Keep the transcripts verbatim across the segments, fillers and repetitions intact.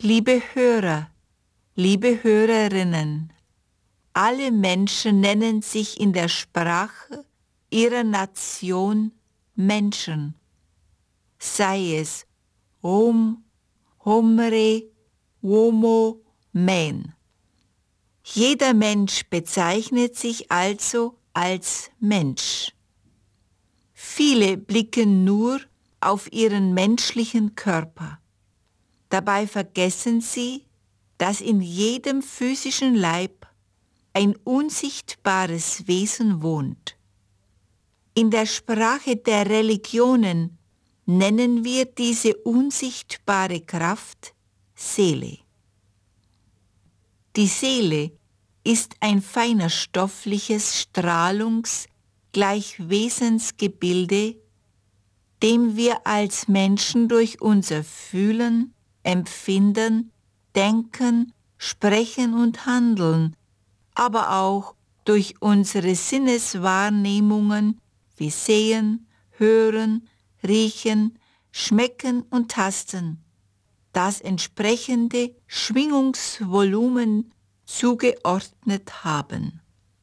Liebe Hörer, liebe Hörerinnen, alle Menschen nennen sich in der Sprache ihrer Nation Menschen, sei es Rom, Homre, Homo, Men. Jeder Mensch bezeichnet sich also als Mensch. Viele blicken nur auf ihren menschlichen Körper. Dabei vergessen sie, dass in jedem physischen Leib ein unsichtbares Wesen wohnt. In der Sprache der Religionen nennen wir diese unsichtbare Kraft Seele. Die Seele ist ein feiner stoffliches Strahlungs- gleich Wesensgebilde, dem wir als Menschen durch unser Fühlen, Empfinden, Denken, Sprechen und Handeln, aber auch durch unsere Sinneswahrnehmungen wie Sehen, Hören, Riechen, Schmecken und Tasten das entsprechende Schwingungsvolumen zugeordnet haben.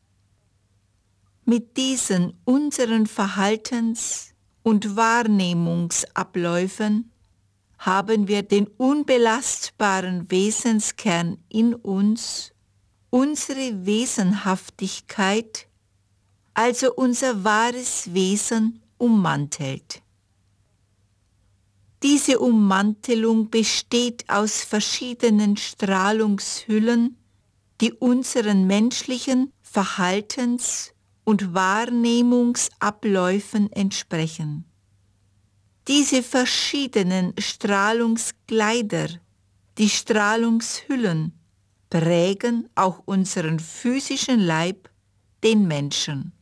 Mit diesen unseren Verhaltens- und Wahrnehmungsabläufen haben wir den unbelastbaren Wesenskern in uns, unsere Wesenhaftigkeit, also unser wahres Wesen, ummantelt. Diese Ummantelung besteht aus verschiedenen Strahlungshüllen, die unseren menschlichen Verhaltens- und Wahrnehmungsabläufen entsprechen. Diese verschiedenen Strahlungskleider, die Strahlungshüllen, prägen auch unseren physischen Leib, den Menschen.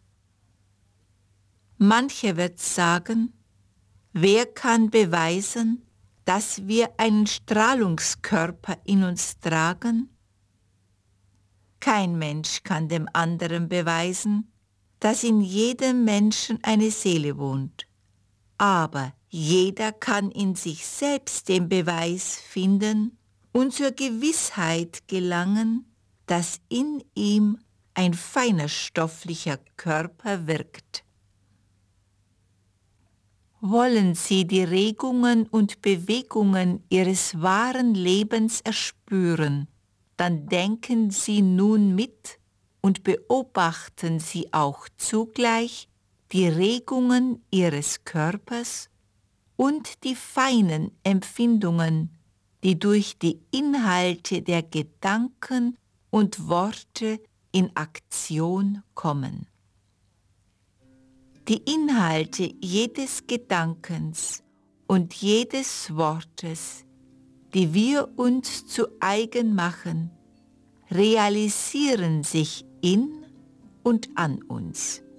Manche wird sagen, wer kann beweisen, dass wir einen Strahlungskörper in uns tragen? Kein Mensch kann dem anderen beweisen, dass in jedem Menschen eine Seele wohnt. Aber jeder kann in sich selbst den Beweis finden und zur Gewissheit gelangen, dass in ihm ein feiner stofflicher Körper wirkt. Wollen Sie die Regungen und Bewegungen Ihres wahren Lebens erspüren, dann denken Sie nun mit und beobachten Sie auch zugleich die Regungen Ihres Körpers und die feinen Empfindungen, die durch die Inhalte der Gedanken und Worte in Aktion kommen. Die Inhalte jedes Gedankens und jedes Wortes, die wir uns zu eigen machen, realisieren sich in und an uns.